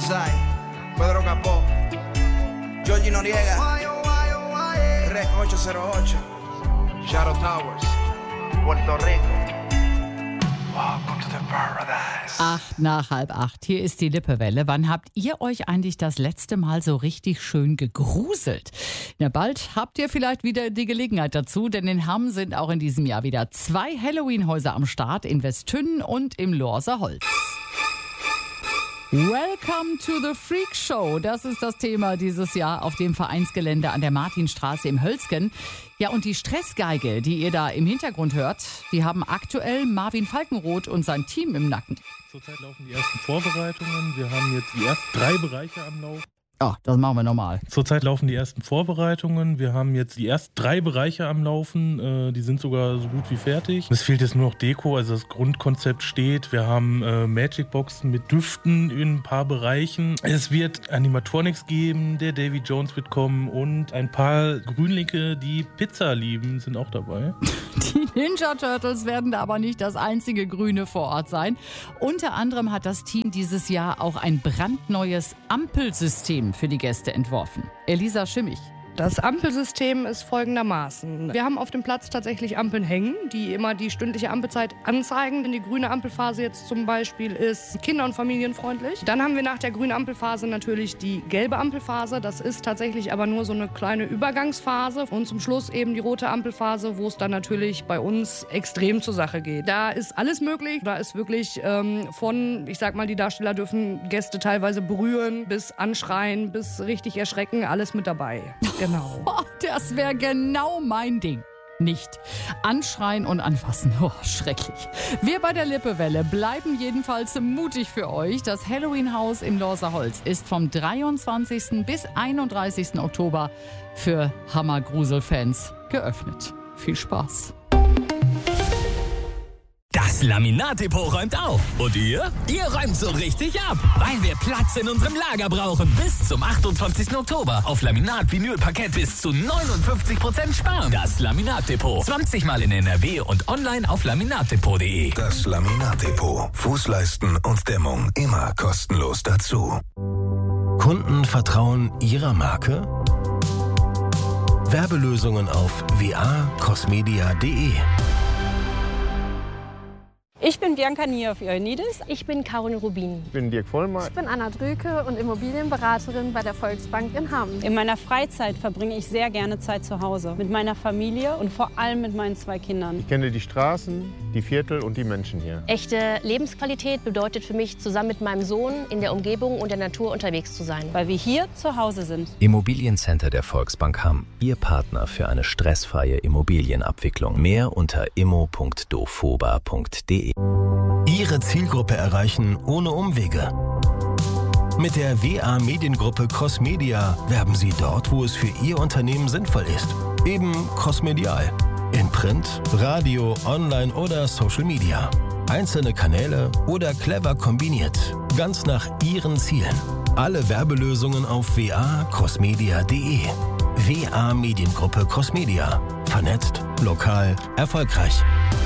Banzai, Pedro Capó, Georgie Noriega, Rec 808, Shadow Towers, Puerto Rico. Welcome to the paradise. 7:08. Hier ist die Lippewelle. Wann habt ihr euch eigentlich das letzte Mal so richtig schön gegruselt? Na, bald habt ihr vielleicht wieder die Gelegenheit dazu, denn in Hamm sind auch in diesem Jahr wieder 2 Halloween-Häuser am Start, in Westtünnen und im Lorser Holz. Welcome to the Freak Show. Das ist das Thema dieses Jahr auf dem Vereinsgelände an der Martinstraße im Hölzgen. Ja, und die Stressgeige, die ihr da im Hintergrund hört, die haben aktuell Marvin Falkenroth und sein Team im Nacken. Zurzeit laufen die ersten Vorbereitungen. Wir haben jetzt die ersten 3 Bereiche am Laufen. Oh, das machen wir nochmal. Zurzeit laufen die ersten Vorbereitungen. Wir haben jetzt die ersten 3 Bereiche am Laufen. Die sind sogar so gut wie fertig. Es fehlt jetzt nur noch Deko, also das Grundkonzept steht. Wir haben Magic-Boxen mit Düften in ein paar Bereichen. Es wird Animatronics geben, der Davy Jones wird kommen und ein paar Grünlinge, die Pizza lieben, sind auch dabei. Die Ninja Turtles werden da aber nicht das einzige Grüne vor Ort sein. Unter anderem hat das Team dieses Jahr auch ein brandneues Ampelsystem für die Gäste entworfen. Elisa Schimmich. Das Ampelsystem ist folgendermaßen. Wir haben auf dem Platz tatsächlich Ampeln hängen, die immer die stündliche Ampelzeit anzeigen. Denn die grüne Ampelphase jetzt zum Beispiel ist kinder- und familienfreundlich. Dann haben wir nach der grünen Ampelphase natürlich die gelbe Ampelphase. Das ist tatsächlich aber nur so eine kleine Übergangsphase. Und zum Schluss eben die rote Ampelphase, wo es dann natürlich bei uns extrem zur Sache geht. Da ist alles möglich. Da ist wirklich von, ich sag mal, die Darsteller dürfen Gäste teilweise berühren, bis anschreien, bis richtig erschrecken, alles mit dabei. Genau. Oh, das wäre genau mein Ding. Nicht anschreien und anfassen. Oh, schrecklich. Wir bei der Lippewelle bleiben jedenfalls mutig für euch. Das Halloween-Haus im Lorser Holz ist vom 23. bis 31. Oktober für Hammergrusel-Fans geöffnet. Viel Spaß. Das Laminat-Depot räumt auf. Und ihr? Ihr räumt so richtig ab. Weil wir Platz in unserem Lager brauchen. Bis zum 28. Oktober. Auf Laminat, Vinyl, Parkett bis zu 59% sparen. Das Laminat-Depot. 20 Mal in NRW und online auf laminatdepot.de. Das Laminat-Depot. Fußleisten und Dämmung immer kostenlos dazu. Kunden vertrauen Ihrer Marke? Werbelösungen auf va-cosmedia.de. Ich bin Bianca Niehoff-Ioannidis. Ich bin Caroline Rubin. Ich bin Dirk Vollmer. Ich bin Anna Drüke und Immobilienberaterin bei der Volksbank in Hamm. In meiner Freizeit verbringe ich sehr gerne Zeit zu Hause. Mit meiner Familie und vor allem mit meinen 2 Kindern. Ich kenne die Straßen, die Viertel und die Menschen hier. Echte Lebensqualität bedeutet für mich, zusammen mit meinem Sohn in der Umgebung und der Natur unterwegs zu sein. Weil wir hier zu Hause sind. Immobiliencenter der Volksbank Hamm. Ihr Partner für eine stressfreie Immobilienabwicklung. Mehr unter immo.dofoba.de. Ihre Zielgruppe erreichen ohne Umwege. Mit der WA Mediengruppe Crossmedia werben Sie dort, wo es für Ihr Unternehmen sinnvoll ist. Eben crossmedial. In Print, Radio, Online oder Social Media. Einzelne Kanäle oder clever kombiniert. Ganz nach Ihren Zielen. Alle Werbelösungen auf va-crossmedia.de. WA Mediengruppe Crossmedia. Vernetzt, lokal, erfolgreich.